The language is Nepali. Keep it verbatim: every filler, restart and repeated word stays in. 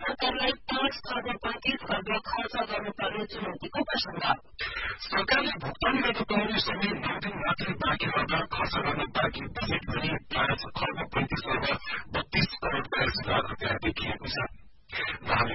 सरकारलाई पाँच खर्ब पैंतिस खर्ब खर्च गर्नुपर्ने चुनौतीको प्रसंग। सरकारले भुक्तानी गर्नुपर्ने समय नौ दिन मात्रै बाँकी रहँदा खर्च गर्न बाँकी बजेट गरी पाँच खर्ब पैंतिस खर्ब बत्तीस करोड़ बयासी लाख रुपियाँ देखिएको छ।